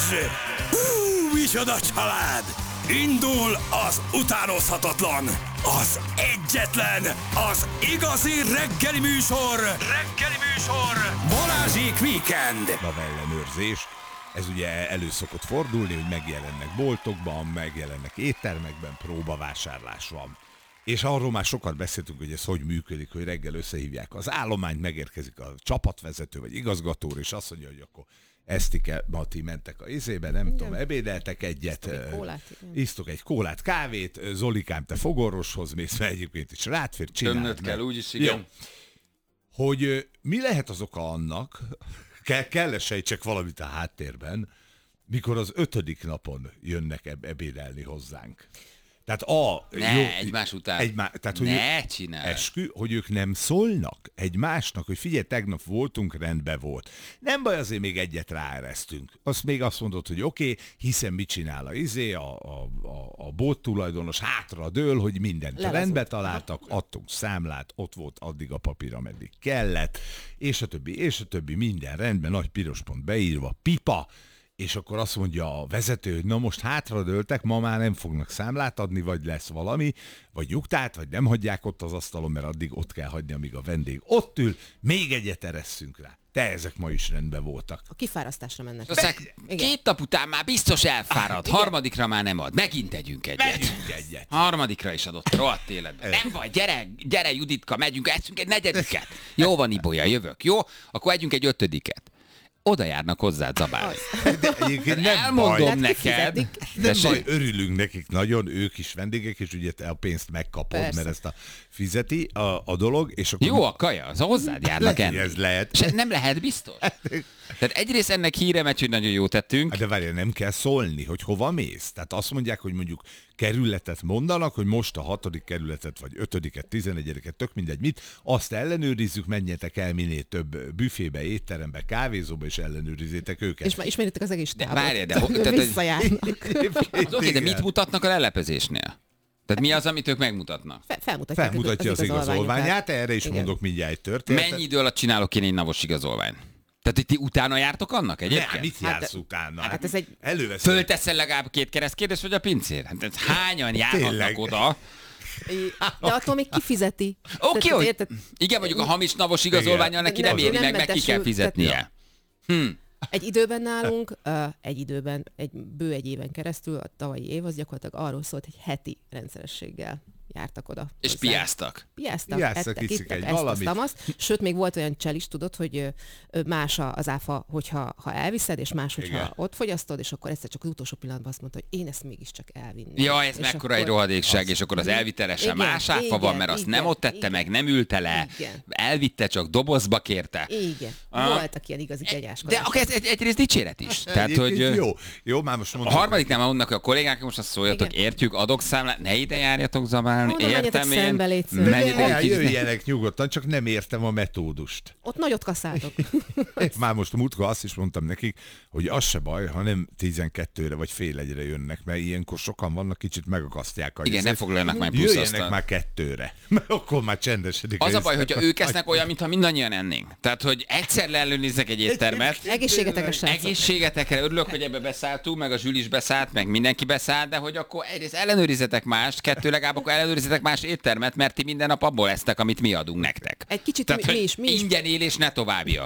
Hú, micsoda család! Indul az utánozhatatlan, az egyetlen, az igazi reggeli műsor! Reggeli műsor! Balázsék Weekend! Ellenőrzés. Ez ugye elő szokott fordulni, hogy megjelennek boltokban, megjelennek éttermekben, próbavásárlás van. És arról már sokat beszéltünk, hogy ez hogy működik, hogy reggel összehívják az állományt, megérkezik a csapatvezető vagy igazgató, és azt mondja, hogy akkor Esztike, Mati mentek a izébe, nem tudom, ebédeltek egyet, isztok egy kólát, kávét, Zolikám, te fogorvoshoz mész, mert egyébként is rátfér, csináld Tömnöd kell, úgyis igen. Jó. Hogy mi lehet az oka annak, kell sejtsek valamit a háttérben, mikor az 5. napon jönnek ebédelni hozzánk. Tehát egymás után. Tehát, hogy ne csinálj. Eskü, hogy ők nem szólnak egymásnak, hogy figyelj, tegnap voltunk, rendben volt. Nem baj, azért még egyet ráeresztünk. Azt még azt mondod, hogy oké, hiszen mit csinál a bolt tulajdonos, hátra dől, hogy mindent rendbe találtak, adtunk számlát, ott volt addig a papír, ameddig kellett, és a többi, minden rendben, nagy piros pont beírva, pipa, és akkor azt mondja a vezető, hogy na most hátradőltek, ma már nem fognak számlát adni, vagy lesz valami, vagy nyugtát, vagy nem hagyják ott az asztalon, mert addig ott kell hagyni, amíg a vendég ott ül, még egyet eresszünk rá. De ezek ma is rendben voltak. A kifárasztásra mennek. Aztán 2 nap után már biztos elfárad, harmadikra már nem ad. Megint együnk egyet. Harmadikra is adott, rohadt életben. Nem baj, gyere Juditka, megyünk, eszünk egy 4. Jó van, Ibolya, jövök, jó? Akkor együnk egy 5. Oda járnak hozzád zabálni. Elmondom neked. Nem baj, örülünk nekik nagyon, ők is vendégek, és ugye te a pénzt megkapod, persze, mert ezt fizeti a dolog. És akkor jó a kaja, az hozzád járnak enni. Ez lehet. És nem lehet biztos. Tehát egyrészt ennek híre megy, hogy nagyon jót tettünk. De várjál, nem kell szólni, hogy hova mész. Tehát azt mondják, hogy mondjuk kerületet mondanak, hogy most a 6. kerületet, vagy 5., 11., tök mindegy mit, azt ellenőrizzük, menjetek el minél több büfébe, étterembe, kávézóba, és ellenőrizzétek őket. És már ismeritek az egész tábort. Várjál, de visszajárnak. Oké, de mit mutatnak a lelepezésnél? Tehát mi az, amit ők megmutatnak? Felmutatja az igazolványát, erre is igen, mondok mindjárt egy történetet. Mennyi idő alatt csinálok én egy navos igazolványt? Tehát, hogy ti utána jártok annak egyébként? Nem, mit jársz utána? Hát ez egy... Fölteszel legalább 2 keresztkérdést, vagy a pincér? Hát hányan járhatnak oda? De attól még kifizeti. Oké, hogy... Igen, mondjuk a hamis navos igazolvánnyal neki nem éri meg ki kell fizetnie. Egy időben nálunk, bő egy éven keresztül, a tavalyi év az gyakorlatilag arról szólt, hogy heti rendszerességgel jártak oda. És piáztak. Ettek, ittek, ezt. Sőt, még volt olyan csel is, tudod, hogy más az áfa, hogyha elviszed, és más, hogyha ott fogyasztod, és akkor egyszer csak az utolsó pillanatban azt mondta, hogy én ezt mégiscsak elvinném. Ja, ez mekkora egy rohadékság, és akkor az elvitelesen más áfa van, mert azt nem ott tette meg, nem ülte le, elvitte, csak dobozba kérte. Igen. Voltak ilyen igazi kegyáskodások. De akkor ez egyrészt dicséret is. Tehát, hogy jó, már most mondom. A harmadiknál már mondnak, hogy a kollégák most azt szóljatok, értjük, adok számlát, ne ide járjatok zabálni. Értem én. Jöjjenek nyugodtan, csak nem értem a metódust. Ott nagyot kaszáltok. Már most múltkor azt is mondtam nekik, hogy az se baj, ha nem 12-re vagy fél egyre jönnek, mert ilyenkor sokan vannak, kicsit megakasztják. Igen, ne foglaljanak már plusz jöjjenek már 2-re, mert akkor már csendesedik. Az a baj, hogyha ők esznek olyan, mintha mindannyian ennénk. Tehát, hogy egyszer leellenőrizzek egy éttermet. Egészségetekre, srácok. Egészségetekre, örülök, hogy ebbe beszálltunk, meg a Zsül is beszállt, meg mindenki beszállt, de hogy akkor egyrészt ellenőrizetek mást, 2 legalább akkor ellenőrizetek más éttermet, mert ti minden nap abból esztek, amit mi adunk nektek. Egy kicsit tehát, mi is. Ingyen élés, ne továbbja.